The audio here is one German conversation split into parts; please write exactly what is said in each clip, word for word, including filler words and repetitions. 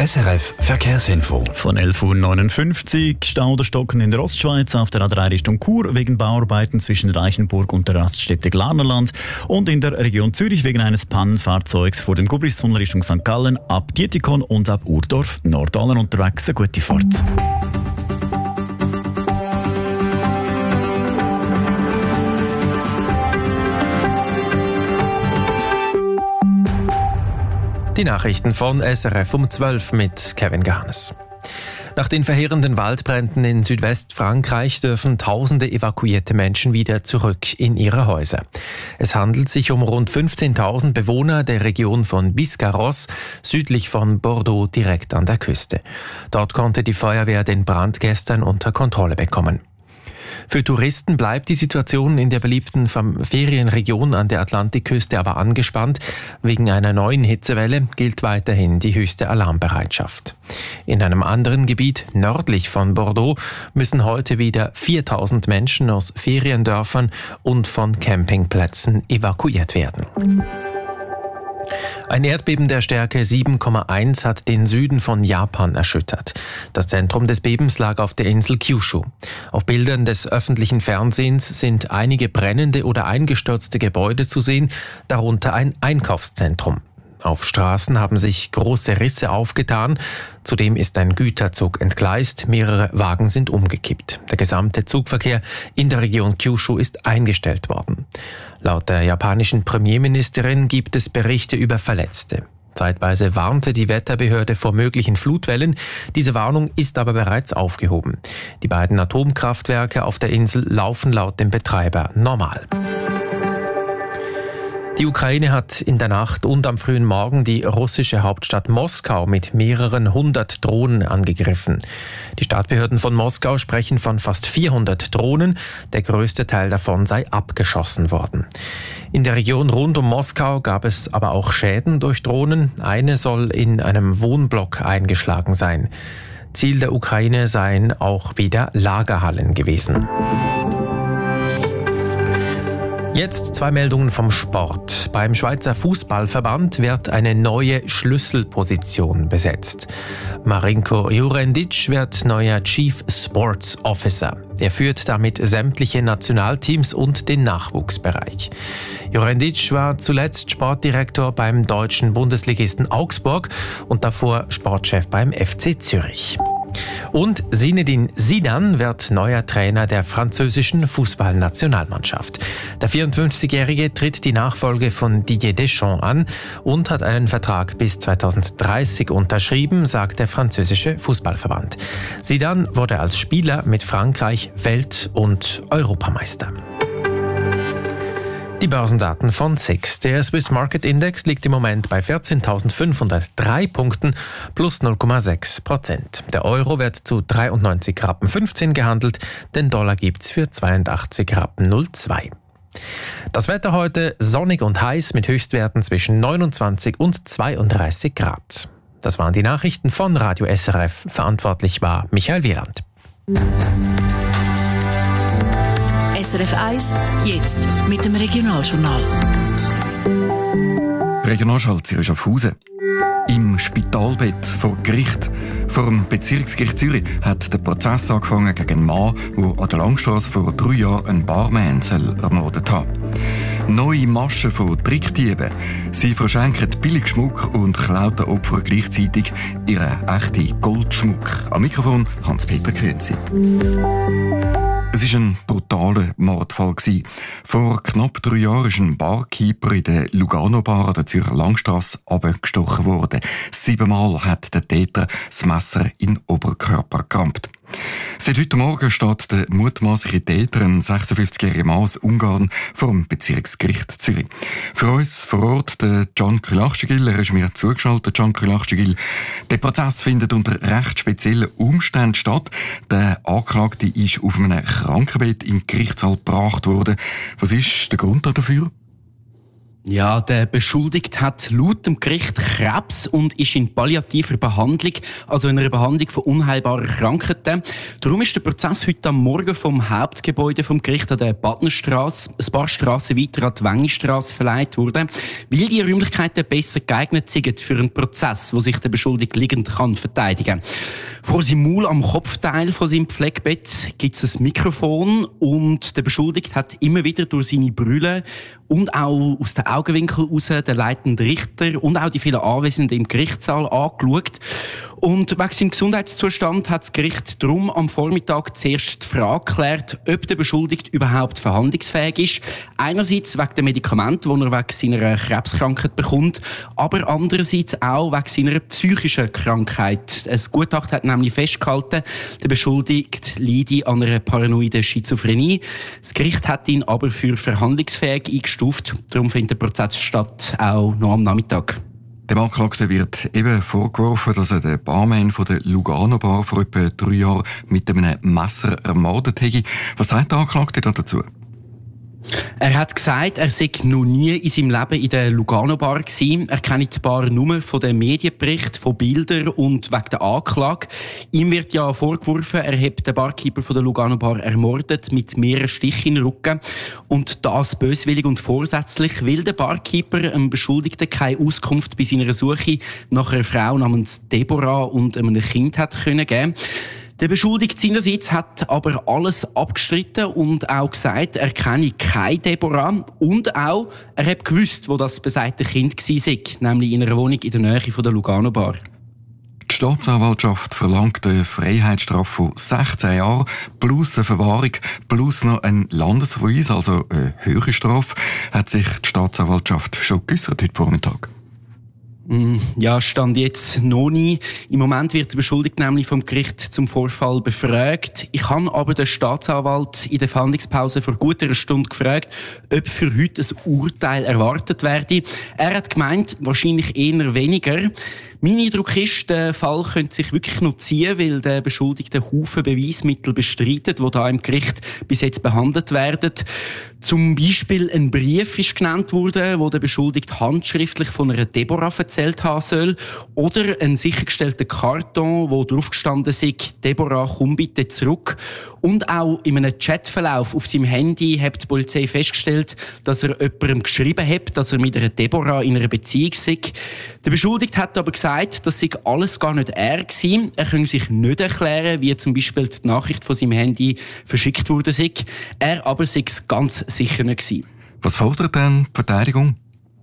S R F Verkehrsinfo. Von elf Uhr neunundfünfzig Stau oder Stocken in der Ostschweiz auf der A drei Richtung Chur wegen Bauarbeiten zwischen Reichenburg und der Raststätte Glarnerland und in der Region Zürich wegen eines Pannenfahrzeugs vor dem Gubristunnel Richtung Sankt Gallen ab Dietikon und ab Urdorf Nordalen unterwegs. Eine gute Fahrt. Die Nachrichten von S R F um zwölf mit Kevin Garnes. Nach den verheerenden Waldbränden in Südwestfrankreich dürfen tausende evakuierte Menschen wieder zurück in ihre Häuser. Es handelt sich um rund fünfzehntausend Bewohner der Region von Biscarrosse, südlich von Bordeaux, direkt an der Küste. Dort konnte die Feuerwehr den Brand gestern unter Kontrolle bekommen. Für Touristen bleibt die Situation in der beliebten Ferienregion an der Atlantikküste aber angespannt. Wegen einer neuen Hitzewelle gilt weiterhin die höchste Alarmbereitschaft. In einem anderen Gebiet nördlich von Bordeaux müssen heute wieder viertausend Menschen aus Feriendörfern und von Campingplätzen evakuiert werden. Ein Erdbeben der Stärke sieben Komma eins hat den Süden von Japan erschüttert. Das Zentrum des Bebens lag auf der Insel Kyushu. Auf Bildern des öffentlichen Fernsehens sind einige brennende oder eingestürzte Gebäude zu sehen, darunter ein Einkaufszentrum. Auf Straßen haben sich große Risse aufgetan. Zudem ist ein Güterzug entgleist, mehrere Wagen sind umgekippt. Der gesamte Zugverkehr in der Region Kyushu ist eingestellt worden. Laut der japanischen Premierministerin gibt es Berichte über Verletzte. Zeitweise warnte die Wetterbehörde vor möglichen Flutwellen. Diese Warnung ist aber bereits aufgehoben. Die beiden Atomkraftwerke auf der Insel laufen laut dem Betreiber normal. Die Ukraine hat in der Nacht und am frühen Morgen die russische Hauptstadt Moskau mit mehreren hundert Drohnen angegriffen. Die Stadtbehörden von Moskau sprechen von fast vierhundert Drohnen. Der größte Teil davon sei abgeschossen worden. In der Region rund um Moskau gab es aber auch Schäden durch Drohnen. Eine soll in einem Wohnblock eingeschlagen sein. Ziel der Ukraine seien auch wieder Lagerhallen gewesen. Jetzt zwei Meldungen vom Sport. Beim Schweizer Fußballverband wird eine neue Schlüsselposition besetzt. Marinko Jurendic wird neuer Chief Sports Officer. Er führt damit sämtliche Nationalteams und den Nachwuchsbereich. Jurendic war zuletzt Sportdirektor beim deutschen Bundesligisten Augsburg und davor Sportchef beim F C Zürich. Und Zinedine Zidane wird neuer Trainer der französischen Fußballnationalmannschaft. Der vierundfünfzigjährige tritt die Nachfolge von Didier Deschamps an und hat einen Vertrag bis zweitausenddreißig unterschrieben, sagt der französische Fußballverband. Zidane wurde als Spieler mit Frankreich Welt- und Europameister. Die Börsendaten von S I X. Der Swiss Market Index liegt im Moment bei vierzehntausendfünfhundertdrei Punkten plus null Komma sechs Prozent. Der Euro wird zu dreiundneunzig Rappen fünfzehn gehandelt, den Dollar gibt's für zweiundachtzig Rappen null zwei. Das Wetter heute sonnig und heiß mit Höchstwerten zwischen neunundzwanzig und zweiunddreißig Grad. Das waren die Nachrichten von Radio S R F. Verantwortlich war Michael Wieland. S R F eins, jetzt mit dem Regionaljournal. Regionalschalter ist Schaffhausen. Im Spitalbett vor Gericht. Vor dem Bezirksgericht Zürich hat der Prozess angefangen gegen einen Mann, der an der Langstrasse vor drei Jahren einen Barman ermordet hat. Neue Maschen von Trickdieben. Sie verschenken Billigschmuck und klauen den Opfern gleichzeitig ihren echten Goldschmuck. Am Mikrofon Hans-Peter Krenzi. Es war ein brutaler Mordfall. Vor knapp drei Jahren ist ein Barkeeper in der Lugano-Bar an der Zürcher Langstrasse abgestochen worden. Siebenmal hat der Täter das Messer in den Oberkörper gerammt. Seit heute Morgen steht der mutmaßliche Täter, ein sechsundfünfzigjähriger Mann aus Ungarn, vor dem Bezirksgericht Zürich. Für uns vor Ort der Can Krylachschigil, er ist mir zugeschaltet, Can Krylachschigil. Der Prozess findet unter recht speziellen Umständen statt. Der Anklagte ist auf einem Krankenbett im Gerichtssaal gebracht worden. Was ist der Grund dafür? Ja, der Beschuldigte hat laut dem Gericht Krebs und ist in palliativer Behandlung, also in einer Behandlung von unheilbaren Krankheiten. Darum ist der Prozess heute am Morgen vom Hauptgebäude vom Gericht an der Badnerstrasse ein paar Strassen weiter an die Wengistrasse verlegt worden, weil die Räumlichkeiten besser geeignet sind für einen Prozess, wo sich der Beschuldigte liegend kann verteidigen. Vor seinem Maul am Kopfteil von seinem Pflegebett gibt es ein Mikrofon und der Beschuldigte hat immer wieder durch seine Brille und auch aus den Augenwinkel raus den leitenden Richter und auch die vielen Anwesenden im Gerichtssaal angeschaut. Und wegen seinem Gesundheitszustand hat das Gericht darum am Vormittag zuerst die Frage geklärt, ob der Beschuldigte überhaupt verhandlungsfähig ist. Einerseits wegen der Medikamente, die er wegen seiner Krebskrankheit bekommt, aber andererseits auch wegen seiner psychischen Krankheit. Ein Gutachten hat nämlich festgehalten, der Beschuldigte leide an einer paranoiden Schizophrenie. Das Gericht hat ihn aber für verhandlungsfähig eingestuft. Darum findet der Prozess statt, auch noch am Nachmittag. Dem Anklagten wird eben vorgeworfen, dass er den Barman von der Lugano Bar vor etwa drei Jahren mit einem Messer ermordet hätte. Was sagt der Anklagte dazu? Er hat gesagt, er sei noch nie in seinem Leben in der Lugano Bar gewesen. Er kenne die Bar nur von den Medienberichten, von Bildern und wegen der Anklage. Ihm wird ja vorgeworfen, er habe den Barkeeper von der Lugano Bar ermordet mit mehreren Stichen in den Rücken. Und das böswillig und vorsätzlich, weil der Barkeeper einem Beschuldigten keine Auskunft bei seiner Suche nach einer Frau namens Deborah und einem Kind hat können geben. Der Beschuldigte seinerseits hat aber alles abgestritten und auch gesagt, er kenne keine Deborah und auch, er hat gewusst, wo das besagte Kind war, nämlich in einer Wohnung in der Nähe von der Lugano Bar. Die Staatsanwaltschaft verlangt eine Freiheitsstrafe von sechzehn Jahren plus eine Verwahrung plus noch ein Landesverweis, also eine höhere Strafe. Hat sich die Staatsanwaltschaft schon geäussert heute Vormittag? Ja, stand jetzt noch nie. Im Moment wird der Beschuldigte nämlich vom Gericht zum Vorfall befragt. Ich habe aber den Staatsanwalt in der Verhandlungspause vor gut einer Stunde gefragt, ob für heute ein Urteil erwartet werde. Er hat gemeint, wahrscheinlich eher weniger. Mein Eindruck ist, der Fall könnte sich wirklich noch ziehen, weil der Beschuldigte Haufen Beweismittel bestreitet, die da im Gericht bis jetzt behandelt werden. Zum Beispiel ein Brief ist genannt worden, wo der Beschuldigte handschriftlich von einer Deborah erzählt haben soll. Oder ein sichergestellter Karton, wo drauf gestanden ist, Deborah, komm bitte zurück. Und auch in einem Chatverlauf auf seinem Handy hat die Polizei festgestellt, dass er jemandem geschrieben hat, dass er mit einer Deborah in einer Beziehung sei. Der Beschuldigte hat aber gesagt, das sei alles gar nicht er gewesen. Er könne sich nicht erklären, wie zum Beispiel die Nachricht von seinem Handy verschickt wurde sei. Er aber sei es ganz sicher nicht gewesen. Was fordert denn die Verteidigung?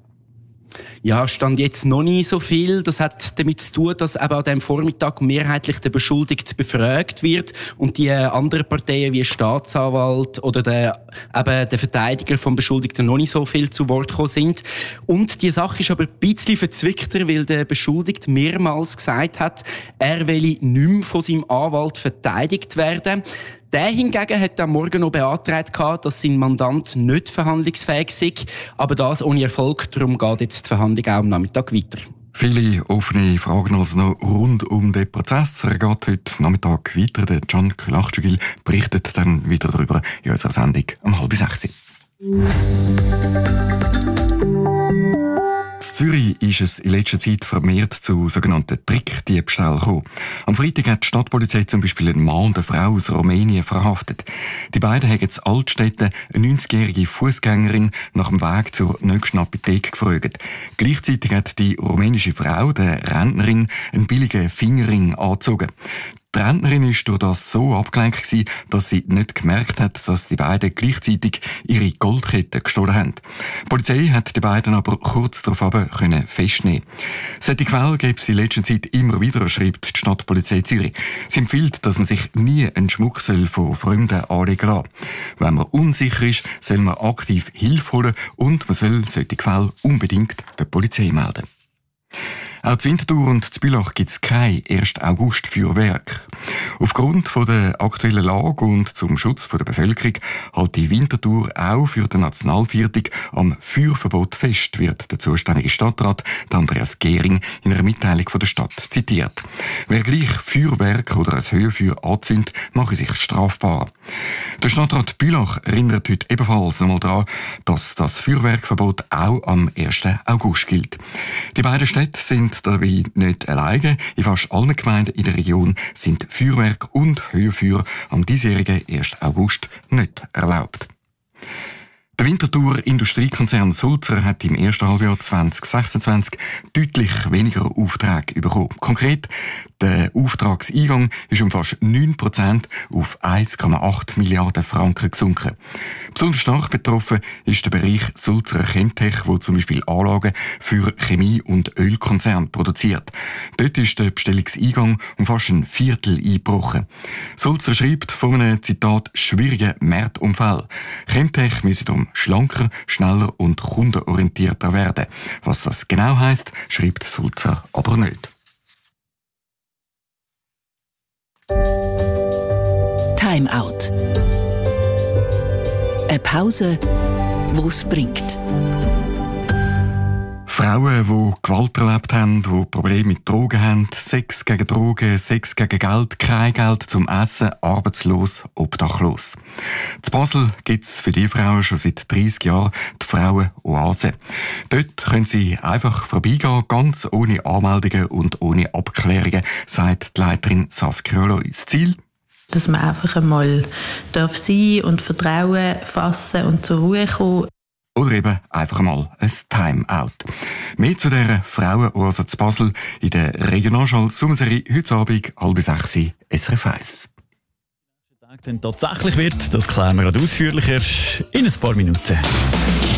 Ja, stand jetzt noch nicht so viel. Das hat damit zu tun, dass eben an diesem Vormittag mehrheitlich der Beschuldigte befragt wird und die anderen Parteien wie Staatsanwalt oder der, eben der Verteidiger vom Beschuldigten noch nicht so viel zu Wort gekommen sind. Und die Sache ist aber ein bisschen verzwickter, weil der Beschuldigte mehrmals gesagt hat, er will nicht mehr von seinem Anwalt verteidigt werden. Der hingegen hat am Morgen noch beantragt, dass sein Mandant nicht verhandlungsfähig sei, aber das ohne Erfolg. Darum geht jetzt die Verhandlung auch am Nachmittag weiter. Viele offene Fragen also noch rund um den Prozess. Er geht heute Nachmittag weiter. Der Can Kulachschugil berichtet dann wieder darüber in unserer Sendung um halb sechs. In Zürich ist es in letzter Zeit vermehrt zu sogenannten Trickdiebstählen gekommen. Am Freitag hat die Stadtpolizei zum Beispiel einen Mann und eine Frau aus Rumänien verhaftet. Die beiden haben in Altstädten eine neunzigjährige Fußgängerin nach dem Weg zur nächsten Apotheke gefragt. Gleichzeitig hat die rumänische Frau der Rentnerin einen billigen Fingerring angezogen. Die Rentnerin war durch das so abgelenkt gewesen, dass sie nicht gemerkt hat, dass die beiden gleichzeitig ihre Goldkette gestohlen haben. Die Polizei hat die beiden aber kurz darauf können festnehmen. Solche Fälle gibt es in letzter Zeit immer wieder, schreibt die Stadtpolizei Zürich. Sie empfiehlt, dass man sich nie einen Schmuck von Fremden anlegen lassen. Wenn man unsicher ist, soll man aktiv Hilfe holen und man soll solche Fälle unbedingt der Polizei melden. Auch in Winterthur und in Bülach gibt es kein ersten August Feuerwerk. Aufgrund von der aktuellen Lage und zum Schutz der Bevölkerung hält die Winterthur auch für den Nationalviertag am Feuerverbot fest, wird der zuständige Stadtrat Andreas Gehring in einer Mitteilung von der Stadt zitiert. Wer gleich Feuerwerk oder ein Höhenfeuer anzündet, mache sich strafbar. Der Stadtrat Bülach erinnert heute ebenfalls nochmal daran, dass das Feuerwerkverbot auch am ersten August gilt. Die beiden Städte sind dabei nicht alleine. In fast allen Gemeinden in der Region sind Feuerwerk und Höhenfeuer am diesjährigen ersten August nicht erlaubt. Der Winterthur Industriekonzern Sulzer hat im ersten Halbjahr zwanzig sechsundzwanzig deutlich weniger Aufträge bekommen. Konkret, der Auftragseingang ist um fast neun Prozent auf eins Komma acht Milliarden Franken gesunken. Besonders stark betroffen ist der Bereich Sulzer Chemtech, wo zum Beispiel Anlagen für Chemie- und Ölkonzerne produziert. Dort ist der Bestellungseingang um fast ein Viertel eingebrochen. Sulzer schreibt von einem, Zitat, schwierigen Marktumfeld. Chemtech müsse darum schlanker, schneller und kundenorientierter werden. Was das genau heisst, schreibt Sulzer aber nicht. Time Out. Eine Pause, die es bringt. Frauen, die Gewalt erlebt haben, die Probleme mit Drogen haben, Sex gegen Drogen, Sex gegen Geld, kein Geld zum Essen, arbeitslos, obdachlos. In Basel gibt es für die Frauen schon seit dreissig Jahren die Frauenoase. Dort können sie einfach vorbeigehen, ganz ohne Anmeldungen und ohne Abklärungen, sagt die Leiterin Saskia Loy. Das Ziel? Dass man einfach einmal darf sein und Vertrauen fassen und zur Ruhe kommen. Oder eben einfach mal ein Time-out. Mehr zu dieser Frauenoase zu Basel in der Regionalschall-Sommerserie heute Abend, halb sechs, S R F eins. Dann tatsächlich wird, das klären wir gerade ausführlicher in ein paar Minuten.